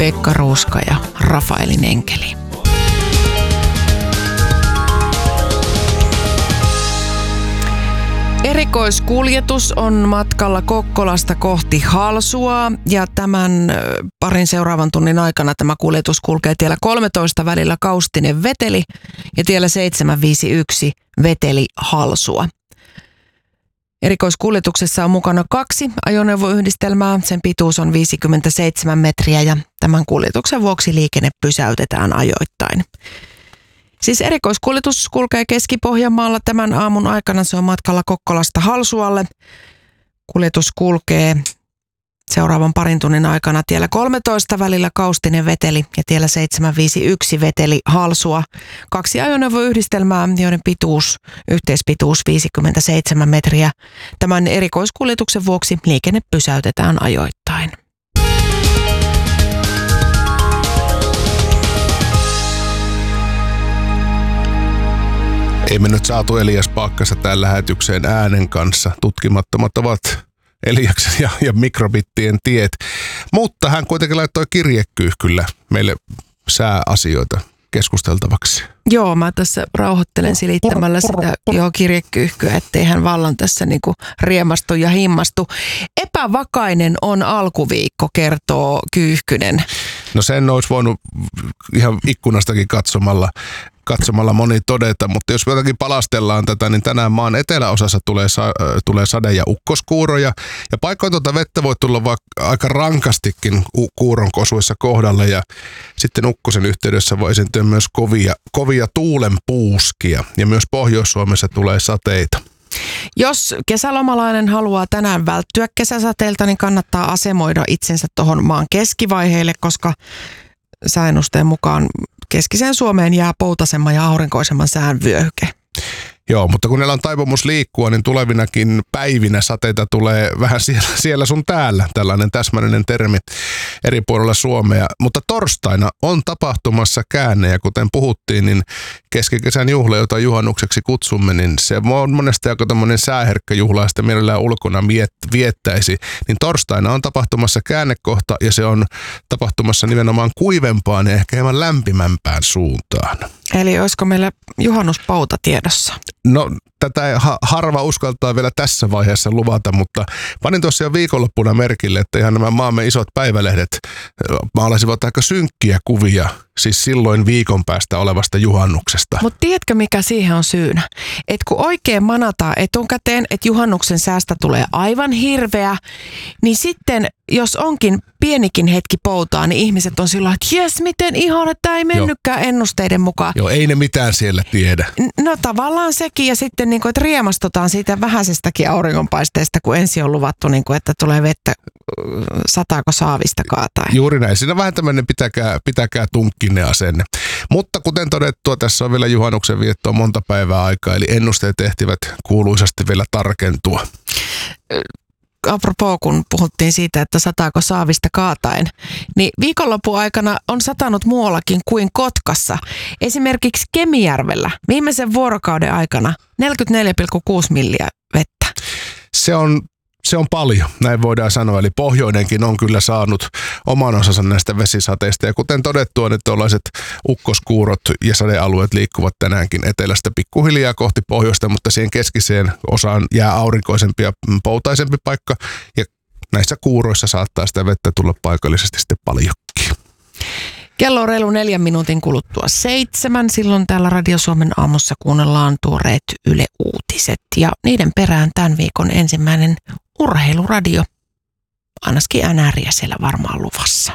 Pekka Ruuska ja Rafaelin enkeli. Erikoiskuljetus on matkalla Kokkolasta kohti Halsuaa ja tämän parin seuraavan tunnin aikana tämä kuljetus kulkee tiellä 13 välillä Kaustinen-Veteli ja tiellä 751 Veteli-Halsua. Erikoiskuljetuksessa on mukana 2 ajoneuvoyhdistelmää, sen pituus on 57 metriä ja tämän kuljetuksen vuoksi liikenne pysäytetään ajoittain. Siis erikoiskuljetus kulkee Keski-Pohjanmaalla tämän aamun aikana, se on matkalla Kokkolasta Halsualle. Kuljetus kulkee seuraavan parin tunnin aikana tiellä 13 välillä Kaustinen-Veteli ja tiellä 751 Veteli-Halsua. 2 ajoneuvoyhdistelmää, joiden yhteispituus 57 metriä. Tämän erikoiskuljetuksen vuoksi liikenne pysäytetään ajoittain. Ei me nyt saatu Elias Pakkasta tähän lähetykseen äänen kanssa. Tutkimattomat ovat Eliaksen ja mikrobittien tiet. Mutta hän kuitenkin laittoi kirjekyyhkyllä meille sääasioita keskusteltavaksi. Joo, mä tässä rauhoittelen silittämällä sitä kirjekyyhkyä, ettei hän vallan tässä niinku riemastu ja himmastu. Epävakainen on alkuviikko, kertoo Kyyhkynen. No sen olisi voinut ihan ikkunastakin katsomalla moni todeta, mutta jos jotakin palastellaan tätä, niin tänään maan eteläosassa tulee sade- ja ukkoskuuroja. Ja paikoin tuota vettä voi tulla vaikka aika rankastikin kuuron kosuissa kohdalle ja sitten ukkosen yhteydessä voi esiintyä myös kovia tuulenpuuskia ja myös Pohjois-Suomessa tulee sateita. Jos kesälomalainen haluaa tänään välttyä kesäsateilta, niin kannattaa asemoida itsensä tuohon maan keskivaiheille, koska sääennusteen mukaan keskiseen Suomeen jää poutasemman ja aurinkoisemman sään vyöhyke. Joo, mutta kun meillä on taipumus liikkua, niin tulevinakin päivinä sateita tulee vähän siellä sun täällä. Tällainen täsmällinen termi eri puolilla Suomea. Mutta torstaina on tapahtumassa käänne ja kuten puhuttiin, niin keskikesän juhla, jota juhannukseksi kutsumme, niin se on monesti aika tämmöinen sääherkkä juhla ja sitä mielellään ulkona viettäisi. Niin torstaina on tapahtumassa käännekohta ja se on tapahtumassa nimenomaan kuivempaan ja ehkä hieman lämpimämpään suuntaan. Eli olisiko meillä juhannuspouta tiedossa? No tätä ei harva uskaltaa vielä tässä vaiheessa luvata, mutta panin tuossa jo viikonloppuna merkille, että ihan nämä maamme isot päivälehdet maalasivat aika synkkiä kuvia, siis silloin viikon päästä olevasta juhannuksesta. Mutta tiedätkö mikä siihen on syynä? Että kun oikein manataan etukäteen, että juhannuksen säästä tulee aivan hirveä, niin sitten jos onkin pienikin hetki poutaa, niin ihmiset on silloin, että jes, miten ihana, tämä ei mennytkään ennusteiden mukaan. Joo, ei ne mitään siellä tiedä. No tavallaan sekin ja sitten niin kuin, että riemastutaan siitä vähäisestäkin auringonpaisteesta, kun ensin on luvattu, niin kuin, että tulee vettä sataako saavista kaatain. Juuri näin. Siinä on vähän tämmöinen pitäkää tunkkinen asenne. Mutta kuten todettua, tässä on vielä juhannuksen viettoa monta päivää aikaa, eli ennusteet ehtivät kuuluisasti vielä tarkentua. Apropos, kun puhuttiin siitä, että sataako saavista kaatain, niin viikonlopun aikana on satanut muuallakin kuin Kotkassa. Esimerkiksi Kemijärvellä viimeisen vuorokauden aikana 44,6 milliä vettä. Se on paljon, näin voidaan sanoa. Eli pohjoinenkin on kyllä saanut oman osansa näistä vesisateista. Ja kuten todettua, niin tuollaiset ukkoskuurot ja sadealueet liikkuvat tänäänkin etelästä pikkuhiljaa kohti pohjoista, mutta siihen keskiseen osaan jää aurinkoisempi ja poutaisempi paikka. Ja näissä kuuroissa saattaa sitä vettä tulla paikallisesti sitten paljonkin. Kello on reilu 4 minuutin kuluttua 7. Silloin täällä Radio Suomen aamussa kuunnellaan tuoreet Yle Uutiset. Ja niiden perään tämän viikon ensimmäinen urheiluradio. Ainakin NRiä siellä varmaan luvassa.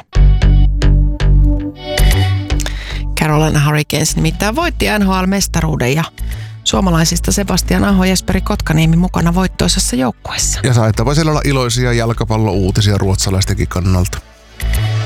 Carolina Hurricanes nimittäin voitti NHL-mestaruuden ja suomalaisista Sebastian Aho ja Jesperi Kotkaniemi mukana voittoisessa joukkueessa. Ja saittava siellä olla iloisia jalkapallouutisia ruotsalaistenkin kannalta.